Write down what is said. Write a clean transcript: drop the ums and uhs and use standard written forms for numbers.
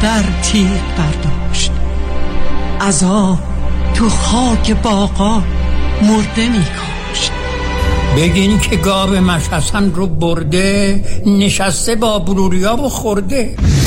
مادر تیغ برداشت، عذاب تو خاک باغا مرده میکاشت. بگین که گاو مشحسن رو برده، نشسته با بلوریا و خورده.